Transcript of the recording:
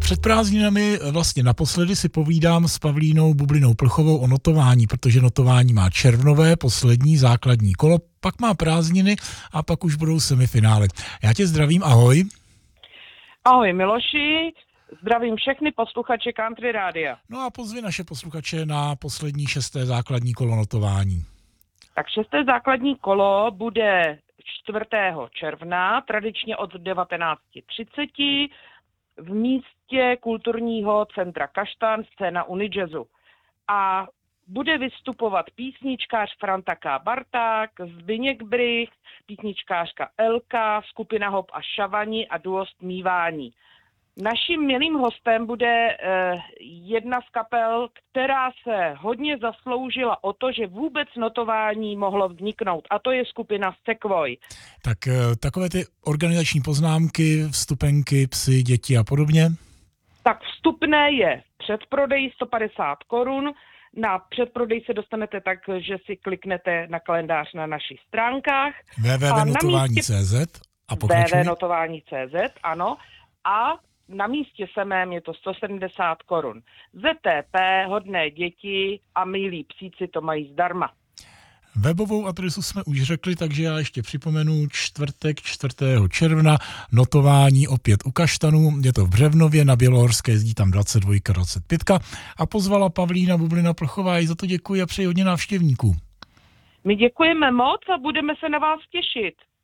Před prázdninami vlastně naposledy si povídám s Pavlínou Bublinou Plchovou o notování, protože notování má červnové, poslední základní kolo, pak má prázdniny a pak už budou semifinále. Já tě zdravím, ahoj. Ahoj Miloši, zdravím všechny posluchače Country Rádia. No a pozvi naše posluchače na poslední 6. základní kolo notování. Tak 6. základní kolo bude 4. června, tradičně od 19:30 v místě kulturního centra Kaštan, scéna Unijazzu. A bude vystupovat písničkář Franta K. Barták, Zbyněk Brych, písničkářka Elka, skupina Hop a Šavani a duo Stmívání. Naším milým hostem bude jedna z kapel, která se hodně zasloužila o to, že vůbec notování mohlo vzniknout, a to je skupina Sequoia. Tak takové ty organizační poznámky, vstupenky, psy, děti a podobně? Tak vstupné je předprodej 150 korun. Na předprodej se dostanete tak, že si kliknete na kalendář na našich stránkách. www.notování.cz a pokračuj. www.notování.cz, ano. A na místě samém je to 170 korun. ZTP, hodné děti a milí psíci to mají zdarma. Webovou adresu jsme už řekli, takže já ještě připomenu čtvrtek 4. června, notování opět u Kaštanů, je to v Břevnově, na Bělohorské jezdí tam 22, 25 a pozvala Pavlína Bublina Plchová, i za to děkuji a přeji hodně návštěvníků. My děkujeme moc a budeme se na vás těšit.